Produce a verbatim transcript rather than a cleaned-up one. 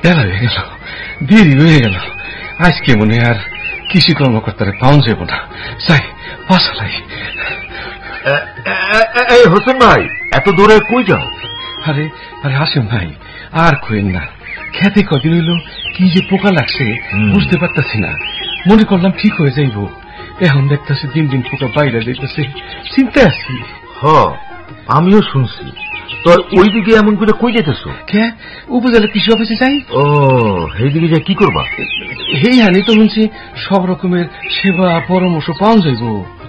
বেলা হয়ে গেল, দেরি হয়ে গেল। আজকে মনে আর কৃষি কর্মকর্তারে পাওয়া যাব না। যাই পাশালাই। হোসেন ভাই, এত দূরে কই যাও? আরে আরে হাসেম ভাই, আর কইেন না। খেতে কদিন হইল কি যে পোকা লাগছে বুঝতে পারতাছি না। মনে করলাম ঠিক হয়ে যাইব, এখন দেখতেছি দিন দিন পোকা বাইরে যাইতেছে। চিন্তায় আছি। হ, আমিও শুনছি। তোর ওইদিকে এমন করে কই যেতেছো? কে উপজেলা কৃষি অফিসে যাই। ও, সেইদিকে যা কি করবা? এই হানি তো শুনছি সব রকমের সেবা পরামর্শ পাওয়া যাইব।